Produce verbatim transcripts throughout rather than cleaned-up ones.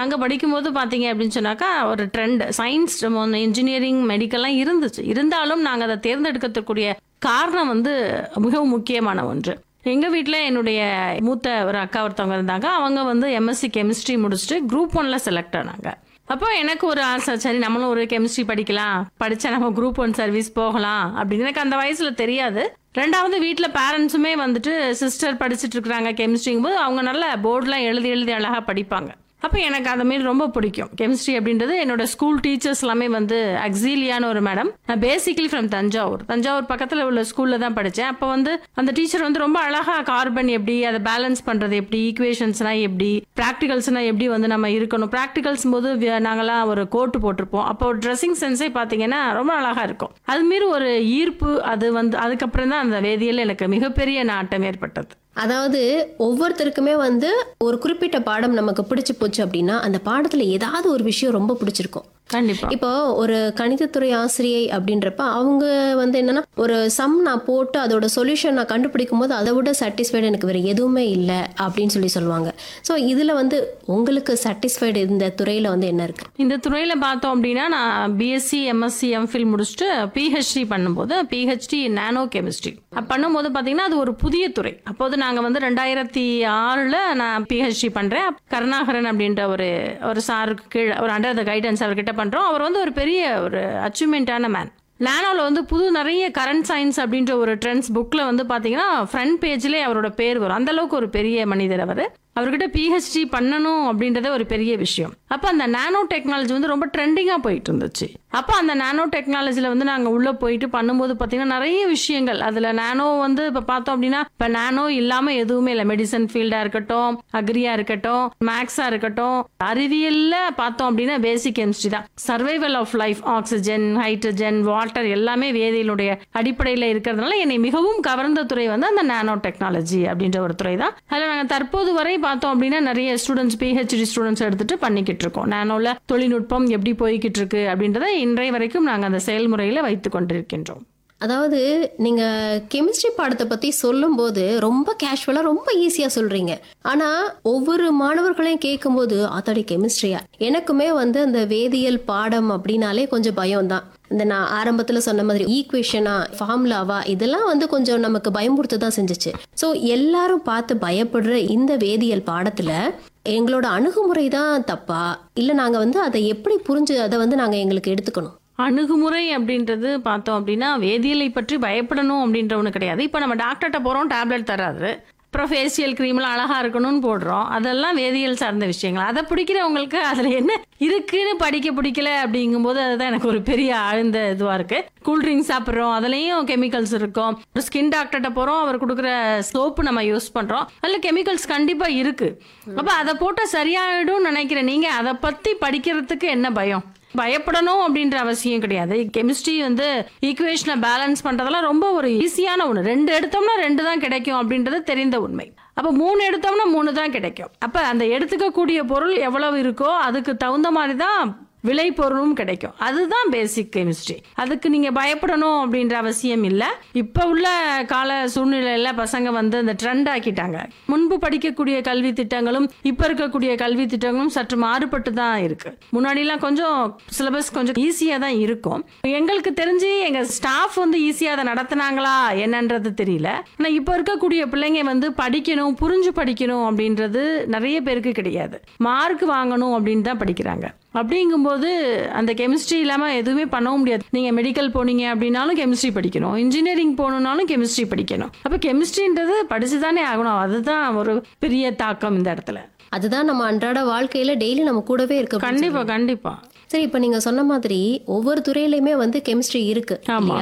நாங்க படிக்கும்போது பாத்தீங்க அப்படின்னு சொன்னாக்கா ஒரு ட்ரெண்ட் சயின்ஸ், இன்ஜினியரிங், மெடிக்கல்லாம் இருந்துச்சு. இருந்தாலும் நாங்க அதை தேர்ந்தெடுக்கக்கூடிய காரணம் வந்து மிகவும் முக்கியமான ஒன்று. எங்க வீட்டில் என்னுடைய மூத்த ஒரு அக்கா ஒருத்தவங்க இருந்தாங்க. அவங்க வந்து எம்எஸ்சி கெமிஸ்ட்ரி முடிச்சுட்டு குரூப் ஒன்ல செலக்ட் ஆனாங்க. அப்போ எனக்கு ஒரு ஆசை, சரி நம்மளும் ஒரு கெமிஸ்ட்ரி படிக்கலாம், படிச்சா நம்ம குரூப் ஒன் சர்வீஸ் போகலாம் அப்படின்னு. எனக்கு அந்த வயசுல தெரியாது. ரெண்டாவது வீட்டில் பேரண்ட்ஸுமே வந்துட்டு சிஸ்டர் படிச்சுட்டு இருக்கிறாங்க கெமிஸ்ட்ரிங்கும் போது அவங்க நல்ல போர்டெலாம் எழுதி எழுதி அழகாக படிப்பாங்க. அப்போ எனக்கு அந்த மாரி ரொம்ப பிடிக்கும் கெமிஸ்ட்ரி அப்படின்றது. என்னோட ஸ்கூல் டீச்சர்ஸ் எல்லாமே வந்து அக்ஸீலியான்னு ஒரு மேடம், நான் பேசிக்கலி ஃப்ரம் தஞ்சாவூர் தஞ்சாவூர் பக்கத்தில் உள்ள ஸ்கூலில் தான் படித்தேன். அப்போ வந்து அந்த டீச்சர் வந்து ரொம்ப அழகாக கார்பன் எப்படி அதை பேலன்ஸ் பண்ணுறது, எப்படி ஈக்குவேஷன்ஸ்னா எப்படி, ப்ராக்டிகல்ஸ்னா எப்படி வந்து நம்ம இருக்கணும். ப்ராக்டிகல்ஸ் போது நாங்களாம் ஒரு கோட்டு போட்டிருப்போம். அப்போ ட்ரெஸ்ஸிங் சென்ஸே பார்த்தீங்கன்னா ரொம்ப அழகாக இருக்கும். அதுமாரி ஒரு ஈர்ப்பு அது வந்து அதுக்கப்புறம் தான் அந்த வேதியியல் எனக்கு மிகப்பெரிய நாட்டம் ஏற்பட்டது. அதாவது ஒவ்வொருத்தருக்குமே வந்து ஒரு குறிப்பிட்ட பாடம் நமக்கு பிடிச்சு போச்சு அப்படின்னா அந்த பாடத்துல ஏதாவது ஒரு விஷயம் ரொம்ப பிடிச்சிருக்கும். கண்டிப்பா. இப்போ ஒரு கணிதத்துறை ஆசிரியை அப்படின்றப்ப அவங்க வந்து என்னன்னா ஒரு சம் நான் போட்டு அதோட சொல்யூஷன் நான் கண்டுபிடிக்கும் போது அதை விட சாட்டிஸ்ஃபைடு எனக்கு வேற எதுவுமே இல்லை அப்படின்னு சொல்லி சொல்லுவாங்க. ஸோ இதுல வந்து உங்களுக்கு சாட்டிஸ்ஃபைடு இந்த துறையில வந்து என்ன இருக்கு? இந்த துறையில பார்த்தோம் அப்படின்னா நான் பிஎஸ்சி, எம்எஸ்சி, எம்ஃபில் முடிச்சுட்டு பிஹெச்டி பண்ணும்போது பிஹெச்டி நானோ கெமிஸ்ட்ரி பண்ணும்போது பார்த்தீங்கன்னா அது ஒரு புதிய துறை. அப்போது நாங்கள் வந்து ரெண்டாயிரத்தி ஆறுல நான் பிஹெச்டி பண்றேன். கருணாகரன் அப்படின்ற ஒரு ஒரு சாருக்கு கீழே ஒரு அண்டர் த கைடன்ஸ் அவர்கிட்ட பண்றோம். அவர் வந்து ஒரு பெரிய ஒரு அச்சீவ்மெண்டான மேன். நானோல வந்து புது நிறைய கரண்ட் சயின்ஸ் அப்படின்ற ஒரு ட்ரெண்ட்ஸ் புக்ல வந்து பாத்தீங்கன்னா ஃப்ரண்ட் பேஜ்லேயே அவரோட பேர் வரும். அந்த அளவுக்கு ஒரு பெரிய மனிதர் அவர். அவர்கிட்ட பிஹெச்டி பண்ணணும் அப்படின்றத ஒரு பெரிய விஷயம். அப்போ அந்த நானோ டெக்னாலஜி வந்து ரொம்ப ட்ரெண்டிங்காக போயிட்டு இருந்துச்சு. அப்போ அந்த நானோ டெக்னாலஜியில் வந்து நாங்கள் உள்ளே போயிட்டு பண்ணும்போது பார்த்தீங்கன்னா நிறைய விஷயங்கள் அதில் நானோ வந்து இப்போ பார்த்தோம் அப்படின்னா இப்போ நானோ இல்லாமல் எதுவுமே இல்லை. மெடிசன் ஃபீல்டாக இருக்கட்டும், அக்ரியா இருக்கட்டும், மேக்ஸாக இருக்கட்டும், அறிவியலில் பார்த்தோம் அப்படின்னா பேசிக் கெமிஸ்ட்ரி தான். Survival of life, oxygen, hydrogen, water எல்லாமே வேதியினுடைய அடிப்படையில் இருக்கிறதுனால என்னை மிகவும் கவர்ந்த துறை வந்து அந்த நானோ டெக்னாலஜி அப்படின்ற ஒரு துறை தான். அதில் நாங்கள் தற்போது வரை பார்த்தோம் அப்படின்னா நிறைய ஸ்டூடெண்ட்ஸ் பிஹெச்டி ஸ்டூடெண்ட்ஸ் எடுத்துட்டு பண்ணிக்கிட்டு இருக்கோம். நானோல தொழில்நுட்பம் எப்படி போய்கிட்டு இருக்கு அப்படின்றத இன்றைய வரைக்கும் நாங்கள் அந்த செயல்முறையில வைத்துக் கொண்டிருக்கின்றோம். அதாவது நீங்க கெமிஸ்ட்ரி பாடத்தை பத்தி சொல்லும் போது ரொம்ப கேஷுவலா ரொம்ப ஈஸியா சொல்றீங்க. ஆனா ஒவ்வொரு மாணவர்களையும் கேட்கும் போது அதாடி கெமிஸ்ட்ரியா, எனக்குமே வந்து அந்த வேதியியல் பாடம் அப்படின்னாலே கொஞ்சம் பயம் தான். இந்த நான் ஆரம்பத்துல சொன்ன மாதிரி ஈக்குவேஷனா, ஃபார்முலாவா, இதெல்லாம் வந்து கொஞ்சம் நமக்கு பயமுறுத்த தான் செஞ்சுச்சு. ஸோ எல்லாரும் பார்த்து பயப்படுற இந்த வேதியியல் பாடத்துல எங்களோட அணுகுமுறை தான் தப்பா, இல்ல நாங்க வந்து அதை எப்படி புரிஞ்சு அதை வந்து நாங்க எங்களுக்கு எடுத்துக்கணும்? அணுகுமுறை அப்படின்றது பார்த்தோம் அப்படின்னா வேதியியலை பற்றி பயப்படணும் அப்படின்ற ஒன்று கிடையாது. இப்போ நம்ம டாக்டர்கிட்ட போகிறோம், டேப்லெட் தராது. அப்புறம் ஃபேஷியல் க்ரீம்லாம் அழகாக இருக்கணும்னு போடுறோம். அதெல்லாம் வேதியியல் சார்ந்த விஷயங்கள். அதை பிடிக்கிறவங்களுக்கு அதில் என்ன இருக்குன்னு படிக்க பிடிக்கல அப்படிங்கும்போது அதுதான் எனக்கு ஒரு பெரிய ஆழ்ந்த இதுவாக இருக்கு. கூல்ட்ரிங்க்ஸ் சாப்பிட்றோம், அதுலேயும் கெமிக்கல்ஸ் இருக்கும். ஒரு ஸ்கின் டாக்டர்கிட்ட போகிறோம், அவர் கொடுக்குற சோப்பு நம்ம யூஸ் பண்ணுறோம், அதில் கெமிக்கல்ஸ் கண்டிப்பாக இருக்கு. அப்போ அதை போட்டால் சரியாயிடும் நினைக்கிறேன். நீங்கள் அதை பற்றி படிக்கிறதுக்கு என்ன பயம்? பயப்படணும் அப்படின்ற அவசியம் கிடையாது. கெமிஸ்ட்ரி வந்து ஈக்குவேஷனை பேலன்ஸ் பண்றதெல்லாம் ரொம்ப ஒரு ஈஸியான ஒண்ணு. ரெண்டு எடுத்தோம்னா ரெண்டு தான் கிடைக்கும் அப்படின்றது தெரிந்த உண்மை. அப்ப மூணு எடுத்தோம்னா மூணு தான் கிடைக்கும். அப்ப அந்த எடுத்துக்கக்கூடிய பொருள் எவ்வளவு இருக்கோ அதுக்கு தகுந்த மாதிரி தான் விளை பொருளும் கிடைக்கும். அதுதான் பேசிக் கெமிஸ்ட்ரி. அதுக்கு நீங்க பயப்படணும் அப்படின்ற அவசியம் இல்லை. இப்ப உள்ள கால சூழ்நிலையில பசங்க வந்து இந்த ட்ரெண்ட் ஆக்கிட்டாங்க. முன்பு படிக்கக்கூடிய கல்வி திட்டங்களும் இப்ப இருக்கக்கூடிய கல்வி திட்டங்களும் சற்று மாறுபட்டு தான் இருக்கு. முன்னாடி எல்லாம் கொஞ்சம் சிலபஸ் கொஞ்சம் ஈஸியா தான் இருக்கும். எங்களுக்கு தெரிஞ்சு எங்க ஸ்டாஃப் வந்து ஈஸியா அதை நடத்தினாங்களா என்னன்றது தெரியல. ஆனா இப்ப இருக்கக்கூடிய பிள்ளைங்க வந்து படிக்கணும், புரிஞ்சு படிக்கணும் அப்படின்றது நிறைய பேருக்கு கிடையாது. மார்க் வாங்கணும் அப்படின்னு தான் படிக்கிறாங்க. அப்படிங்கும்போது அந்த கெமிஸ்ட்ரி இல்லாம எதுவுமே பண்ணவும் முடியாது. நீங்க மெடிக்கல் போனீங்க அப்படின்னாலும் கெமிஸ்ட்ரி படிக்கணும், இன்ஜினியரிங் போகணும்னாலும் கெமிஸ்ட்ரி படிக்கணும். அப்ப கெமிஸ்ட்ரின்றது படிச்சுதானே ஆகணும். அதுதான் ஒரு பெரிய தாக்கம் இந்த இடத்துல. அதுதான் நம்ம அன்றாட வாழ்க்கையில டெய்லி நம்ம கூடவே இருக்கு. கண்டிப்பா கண்டிப்பா. சரி, இப்ப நீங்க சொன்ன மாதிரி ஒவ்வொரு துறையிலுமே வந்து கெமிஸ்ட்ரி இருக்கு.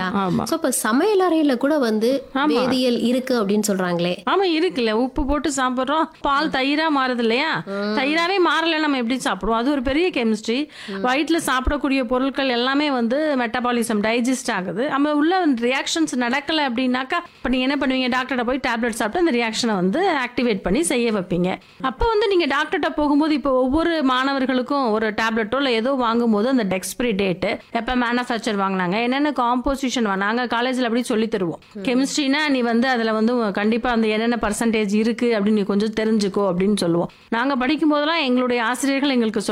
சோ இப்ப சமையல் அறையில கூட வந்து வேதியியல் இருக்கு அப்படின்னு சொல்றாங்களே. ஆமா இருக்குல்ல. உப்பு போட்டு சாப்பிடுறோம், பால் தயிரா மாறுது இல்லையா? தயிராவே மாறல நம்ம எப்படி சாப்பிடுவோம்? அது ஒரு பெரிய கெமிஸ்ட்ரி. வயிற்றுல சாப்பிடக்கூடிய பொருட்கள் எல்லாமே வந்து மெட்டபாலிசம், டைஜஸ்ட் ஆகுது. நம்ம உள்ள ரியாக்ஷன்ஸ் நடக்கல அப்படின்னாக்கா இப்ப நீங்க என்ன பண்ணுவீங்க? டாக்டர்கிட்ட போய் டேப்லெட் சாப்பிட்டு அந்த ரியாக்ஷனை வந்து ஆக்டிவேட் பண்ணி செய்ய வைப்பீங்க. அப்ப வந்து நீங்க டாக்டர்கிட்ட போகும்போது இப்போ ஒவ்வொரு மாணவர்களுக்கும் ஒரு டேப்லெட்டோ இல்ல ஏதோ வாங்கும்போது அந்த எக்ஸ்பிரி டேட், எப்ப மேனுஃபேக்சர் வாங்கினாங்க, என்னென்ன காம்போசிஷன் நாங்க காலேஜ்ல அப்படி சொல்லி தருவோம். கெமிஸ்ட்ரினா நீ வந்து அதுல வந்து கண்டிப்பா அந்த என்னென்ன பர்சன்டேஜ் இருக்கு அப்படின்னு நீ கொஞ்சம் தெரிஞ்சுக்கோ அப்படின்னு சொல்லுவோம். நாங்க படிக்கும் போதெல்லாம் எங்களுடைய ஆசிரியர்கள் எங்களுக்கு